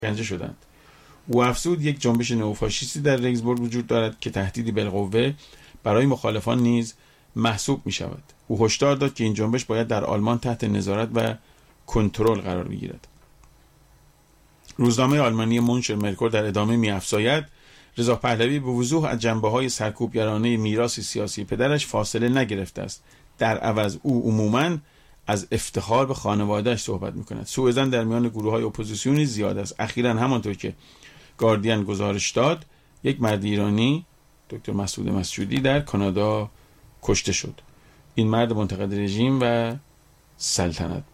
شکنجه شدند. او افزود یک جنبش نئوفاشیستی در رگزبورگ وجود دارد که تهدیدی بالقوه برای مخالفان نیز محسوب می شود. او هشدار داد که این جنبش باید در آلمان تحت نظارت و کنترل قرار بگیرد. روزنامه آلمانی منشر مرکور در ادامه می‌افزاید رضا پهلوی به وضوح از جنبه‌های سرکوبگرانه میراث سیاسی پدرش فاصله نگرفته است. در عوض او عموماً از افتخار به خانواده‌اش صحبت می‌کند. سوء ظن در میان گروه‌های اپوزیسیونی زیاد است. اخیراً همانطور که گاردین گزارش داد، یک مرد ایرانی، دکتر مسعود مسجودی، در کانادا کشته شد. این مرد منتقد رژیم و سلطنت